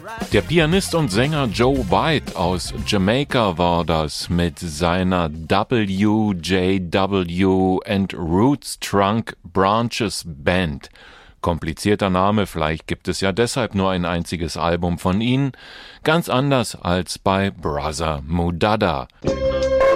Der Pianist und Sänger Joe White aus Jamaika war das mit seiner WJW and Roots Trunk Branches Band. Komplizierter Name, vielleicht gibt es ja deshalb nur ein einziges Album von ihnen, ganz anders als bei Brother Mudada.